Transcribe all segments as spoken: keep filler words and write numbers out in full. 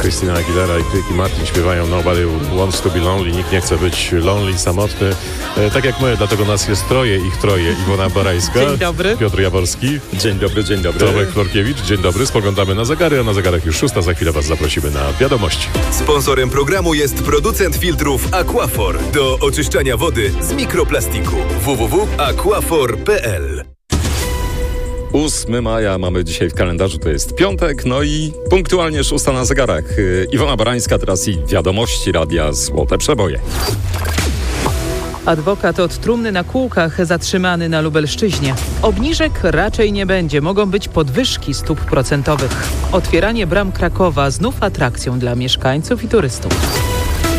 Christina Aguilera i Ricky Martin śpiewają Nobody Wants to be Lonely. Nikt nie chce być lonely, samotny. E, tak jak my, dlatego nas jest troje, ich troje. Iwona Barajska. Dzień dobry. Piotr Jaworski. Dzień dobry, dzień dobry. Tomek Florkiewicz. Dzień dobry. Spoglądamy na zegary, a na zegarach już szósta. Za chwilę was zaprosimy na wiadomości. Sponsorem programu jest producent filtrów Aquafor do oczyszczania wody z mikroplastiku. w w w kropka aquafor kropka p l. ósmego maja mamy dzisiaj w kalendarzu, to jest piątek, no i punktualnie szósta na zegarach. Iwona Barańska teraz i wiadomości Radia Złote Przeboje. Adwokat od trumny na kółkach zatrzymany na Lubelszczyźnie. Obniżek raczej nie będzie, mogą być podwyżki stóp procentowych. Otwieranie bram Krakowa znów atrakcją dla mieszkańców i turystów.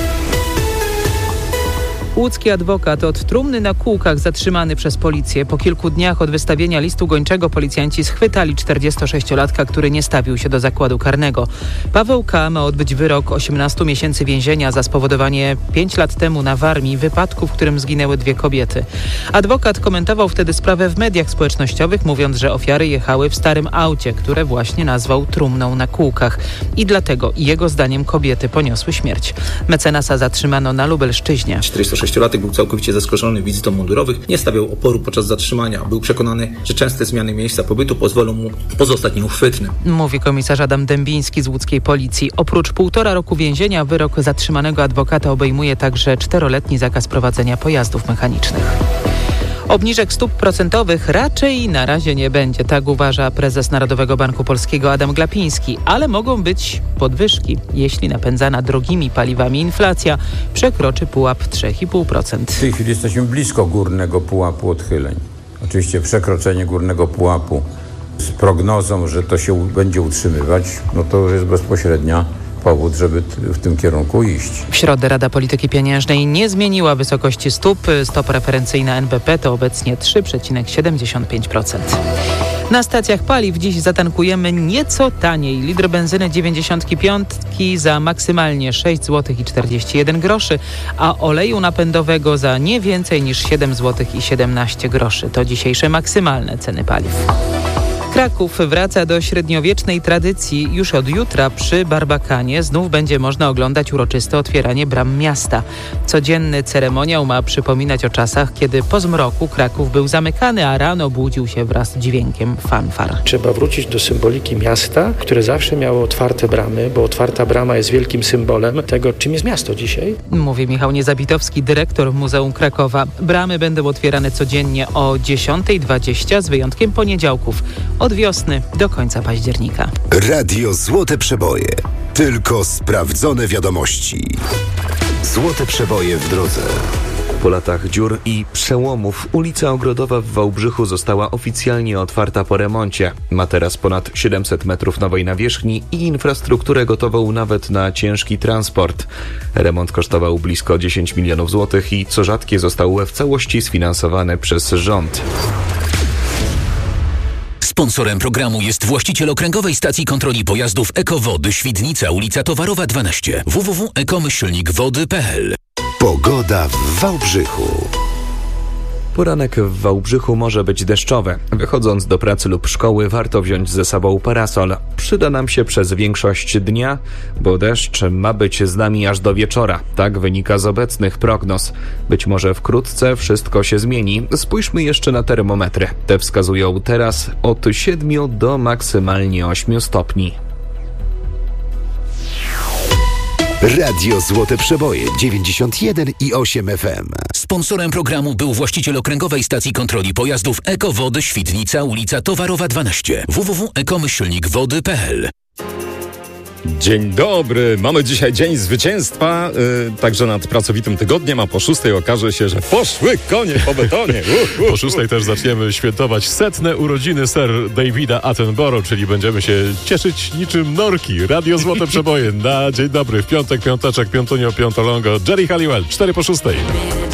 Łódzki adwokat od trumny na kółkach zatrzymany przez policję. Po kilku dniach od wystawienia listu gończego policjanci schwytali czterdziestosześciolatka, który nie stawił się do zakładu karnego. Paweł K. ma odbyć wyrok osiemnastu miesięcy więzienia za spowodowanie pięć lat temu na Warmii wypadku, w którym zginęły dwie kobiety. Adwokat komentował wtedy sprawę w mediach społecznościowych, mówiąc, że ofiary jechały w starym aucie, które właśnie nazwał trumną na kółkach. I dlatego jego zdaniem kobiety poniosły śmierć. Mecenasa zatrzymano na Lubelszczyźnie. czterdziestosześciolatek był całkowicie zaskoczony wizytą mundurowych, nie stawiał oporu podczas zatrzymania. Był przekonany, że częste zmiany miejsca pobytu pozwolą mu pozostać nieuchwytnym. Mówi komisarz Adam Dębiński z łódzkiej policji. Oprócz półtora roku więzienia wyrok zatrzymanego adwokata obejmuje także czteroletni zakaz prowadzenia pojazdów mechanicznych. Obniżek stóp procentowych raczej na razie nie będzie, tak uważa prezes Narodowego Banku Polskiego Adam Glapiński, ale mogą być podwyżki, jeśli napędzana drogimi paliwami inflacja przekroczy pułap trzy i pół procent. W tej chwili jesteśmy blisko górnego pułapu odchyleń. Oczywiście przekroczenie górnego pułapu z prognozą, że to się będzie utrzymywać, no to już jest bezpośrednia powód, żeby w tym kierunku iść. W środę Rada Polityki Pieniężnej nie zmieniła wysokości stóp. Stopa referencyjna N B P to obecnie trzy przecinek siedemdziesiąt pięć procent. Na stacjach paliw dziś zatankujemy nieco taniej. Litr benzyny dziewięćdziesiątki piątki za maksymalnie sześć złotych i czterdzieści jeden groszy, a oleju napędowego za nie więcej niż siedem złotych i siedemnaście groszy. To dzisiejsze maksymalne ceny paliw. Kraków wraca do średniowiecznej tradycji. Już od jutra przy Barbakanie znów będzie można oglądać uroczyste otwieranie bram miasta. Codzienny ceremoniał ma przypominać o czasach, kiedy po zmroku Kraków był zamykany, a rano budził się wraz z dźwiękiem fanfar. Trzeba wrócić do symboliki miasta, które zawsze miało otwarte bramy, bo otwarta brama jest wielkim symbolem tego, czym jest miasto dzisiaj. Mówi Michał Niezabitowski, dyrektor Muzeum Krakowa. Bramy będą otwierane codziennie o dziesiąta dwadzieścia z wyjątkiem poniedziałków. Od wiosny do końca października. Radio Złote Przeboje. Tylko sprawdzone wiadomości. Złote Przeboje w drodze. Po latach dziur i przełomów ulica Ogrodowa w Wałbrzychu została oficjalnie otwarta po remoncie. Ma teraz ponad siedemset metrów nowej nawierzchni i infrastrukturę gotową nawet na ciężki transport. Remont kosztował blisko dziesięć milionów złotych i co rzadkie został w całości sfinansowany przez rząd. Sponsorem programu jest właściciel okręgowej stacji kontroli pojazdów Ekowody Świdnica, ulica Towarowa dwanaście. w w w kropka eko myślnik wody kropka p l. Pogoda w Wałbrzychu. Poranek w Wałbrzychu może być deszczowy. Wychodząc do pracy lub szkoły warto wziąć ze sobą parasol. Przyda nam się przez większość dnia, bo deszcz ma być z nami aż do wieczora. Tak wynika z obecnych prognoz. Być może wkrótce wszystko się zmieni. Spójrzmy jeszcze na termometry. Te wskazują teraz od siedmiu do maksymalnie ośmiu stopni. Radio Złote Przeboje dziewięćdziesiąt jeden i osiem F M. Sponsorem programu był właściciel okręgowej stacji kontroli pojazdów Ekowody Świdnica, ulica Towarowa dwanaście. w w w kropka eko myślnik wody kropka p l. Dzień dobry, mamy dzisiaj dzień zwycięstwa, yy, także nad pracowitym tygodniem, a po szóstej okaże się, że poszły konie po betonie. Uh, uh, po szóstej też zaczniemy świętować setne urodziny Sir Davida Attenborough, czyli będziemy się cieszyć niczym norki. Radio Złote Przeboje na dzień dobry, w piątek, piąteczek, piątunio, piątolongo, Jerry Halliwell, cztery po szóstej.